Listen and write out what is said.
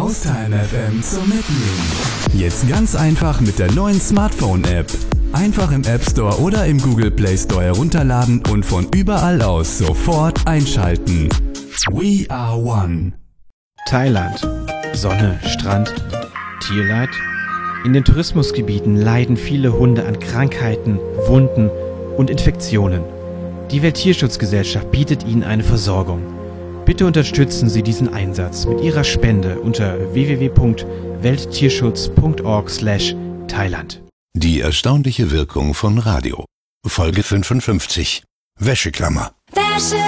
Haustime FM zum Mitnehmen. Jetzt ganz einfach mit der neuen Smartphone-App. Einfach im App Store oder im Google Play Store herunterladen und von überall aus sofort einschalten. We are one. Thailand. Sonne, Strand, Tierleid. In den Tourismusgebieten leiden viele Hunde an Krankheiten, Wunden und Infektionen. Die Welttierschutzgesellschaft bietet ihnen eine Versorgung. Bitte unterstützen Sie diesen Einsatz mit Ihrer Spende unter www.welttierschutz.org/Thailand. Die erstaunliche Wirkung von Radio. Folge 55. Wäscheklammer.